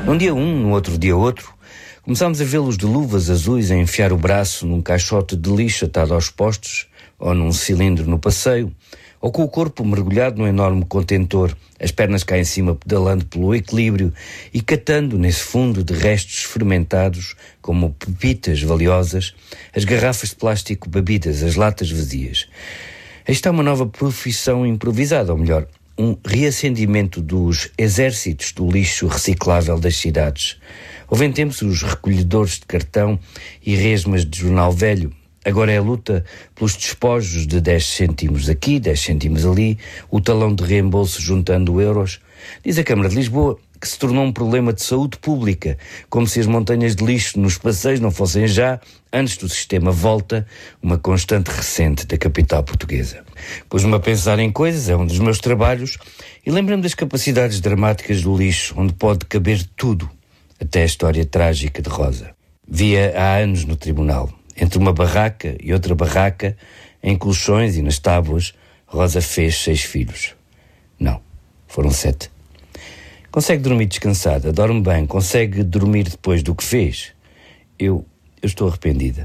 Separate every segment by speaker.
Speaker 1: Num dia um, no outro dia outro, começámos a vê-los de luvas azuis a enfiar o braço num caixote de lixo atado aos postes, ou num cilindro no passeio, ou com o corpo mergulhado num enorme contentor, as pernas cá em cima pedalando pelo equilíbrio e catando nesse fundo de restos fermentados, como pepitas valiosas, as garrafas de plástico bebidas, as latas vazias. Aí está uma nova profissão improvisada, ou melhor, um reacendimento dos exércitos do lixo reciclável das cidades. Houve em tempos os recolhedores de cartão e resmas de jornal velho. Agora é a luta pelos despojos de 10 cêntimos aqui, 10 cêntimos ali, o talão de reembolso juntando euros. Diz a Câmara de Lisboa que se tornou um problema de saúde pública, como se as montanhas de lixo nos passeios não fossem já, antes do sistema Volta, uma constante recente da capital portuguesa. Pus-me a pensar em coisas, é um dos meus trabalhos, e lembro-me das capacidades dramáticas do lixo, onde pode caber tudo, até a história trágica de Rosa. Via há anos no tribunal. Entre uma barraca e outra barraca, em colchões e nas tábuas, Rosa fez 6 filhos. Não, foram 7. Consegue dormir descansada, dorme bem, consegue dormir depois do que fez. Eu estou arrependida.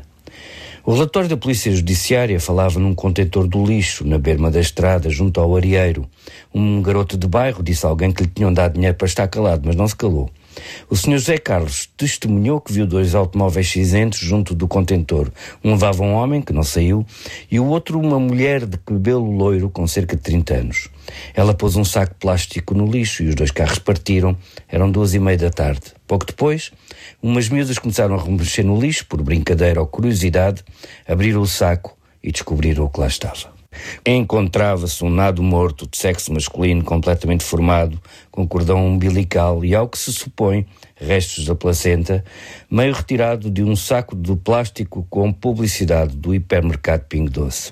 Speaker 1: O relatório da Polícia Judiciária falava num contentor do lixo, na berma da estrada, junto ao areeiro. Um garoto de bairro disse a alguém que lhe tinham dado dinheiro para estar calado, mas não se calou. O Sr. José Carlos testemunhou que viu 2 automóveis cinzentos junto do contentor. Um levava um homem, que não saiu, e o outro uma mulher de cabelo loiro com cerca de 30 anos. Ela pôs um saco de plástico no lixo e os 2 carros partiram. Eram 2h30 da tarde. Pouco depois, umas miúdas começaram a remexer no lixo, por brincadeira ou curiosidade, abriram o saco e descobriram o que lá estava. Encontrava-se um nado morto de sexo masculino completamente formado, com cordão umbilical e, ao que se supõe, restos da placenta, meio retirado de um saco de plástico com publicidade do hipermercado Pingo Doce.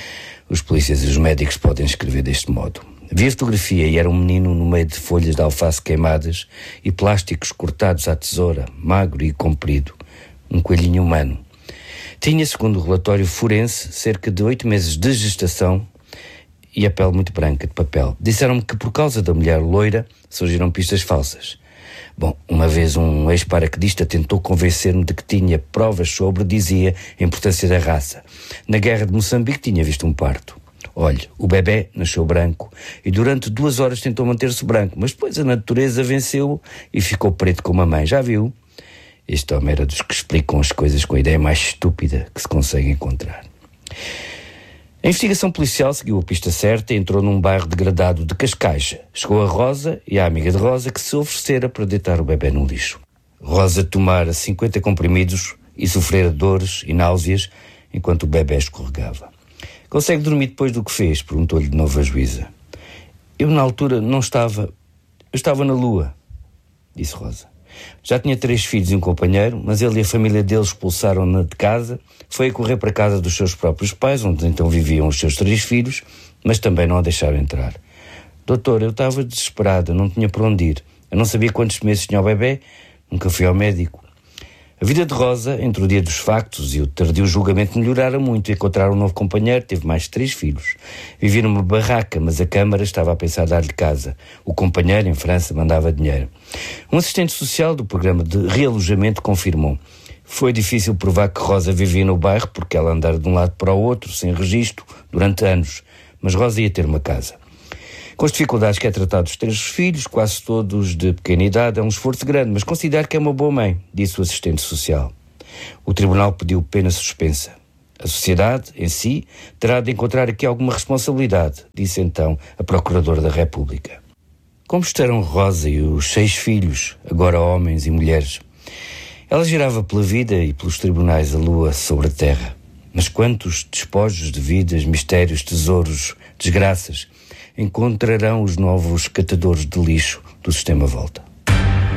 Speaker 1: Os polícias e os médicos podem escrever deste modo. Vi a fotografia e era um menino no meio de folhas de alface queimadas e plásticos cortados à tesoura, magro e comprido, um coelhinho humano. Tinha, segundo o relatório forense, cerca de 8 meses de gestação e a pele muito branca de papel. Disseram-me que por causa da mulher loira surgiram pistas falsas. Bom, uma vez um ex-paraquedista tentou convencer-me de que tinha provas sobre, dizia, a importância da raça. Na guerra de Moçambique tinha visto um parto. Olhe, o bebê nasceu branco e durante 2 horas tentou manter-se branco, mas depois a natureza venceu e ficou preto como a mãe. Já viu? Este homem era dos que explicam as coisas com a ideia mais estúpida que se consegue encontrar. A investigação policial seguiu a pista certa e entrou num bairro degradado de Cascais. Chegou a Rosa e a amiga de Rosa que se oferecera para deitar o bebê no lixo. Rosa tomara 50 comprimidos e sofrera dores e náuseas enquanto o bebê escorregava. Consegue dormir depois do que fez? Perguntou-lhe de novo a juíza. Eu na altura não estava... Eu estava na lua, disse Rosa. Já tinha 3 filhos e um companheiro, mas ele e a família dele expulsaram-na de casa. Foi a correr para a casa dos seus próprios pais, onde então viviam os seus 3 filhos, mas também não a deixaram entrar. Doutor, eu estava desesperada, não tinha para onde ir. Eu não sabia quantos meses tinha o bebê, nunca fui ao médico. A vida de Rosa, entre o dia dos factos e o tardio julgamento, melhorara muito. Encontraram um novo companheiro, teve mais 3 filhos. Vivia numa barraca, mas a Câmara estava a pensar dar-lhe casa. O companheiro, em França, mandava dinheiro. Um assistente social do programa de realojamento confirmou. Foi difícil provar que Rosa vivia no bairro, porque ela andara de um lado para o outro, sem registro, durante anos. Mas Rosa ia ter uma casa. Com as dificuldades que é tratado os 3 filhos, quase todos de pequena idade, é um esforço grande, mas considero que é uma boa mãe, disse o assistente social. O tribunal pediu pena suspensa. A sociedade, em si, terá de encontrar aqui alguma responsabilidade, disse então a Procuradora da República. Como estarão Rosa e os 6 filhos, agora homens e mulheres? Ela girava pela vida e pelos tribunais a lua sobre a terra. Mas quantos despojos de vidas, mistérios, tesouros, desgraças encontrarão os novos catadores de lixo do sistema Volta?